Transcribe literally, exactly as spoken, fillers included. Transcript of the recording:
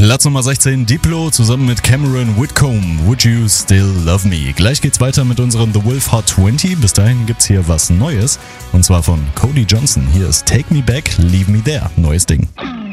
Platz Nummer sechzehn, Diplo zusammen mit Cameron Whitcomb, Would You Still Love Me? Gleich geht's weiter mit unserem The Wolf Hot zwanzig. Bis dahin gibt's hier was Neues. Und zwar von Cody Johnson. Hier ist Take Me Back, Leave Me There. Neues Ding.